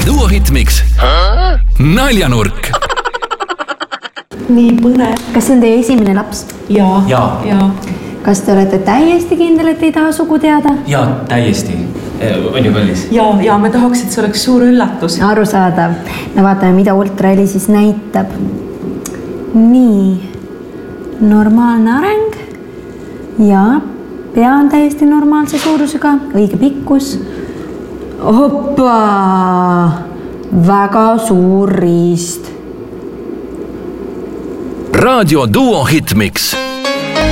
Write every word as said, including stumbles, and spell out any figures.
Duo Hitmix naljanurk. Nii põnev. Kas see on teie esimene laps? Jaa. Jaa. Jaa. Kas te olete täiesti kindel, et ei taha sugu teada? Jaa, täiesti. On ju kallis? Jaa, jaa, me tahaks, et see oleks suur üllatus. Arusaadav. Me vaatame, mida ultraheli siis näitab. Nii. Normaalne areng. Ja pea on täiesti normaalse suurusega. Õige pikkus. Hoppa! Väga suur riist. Raadio Duo Hitmix.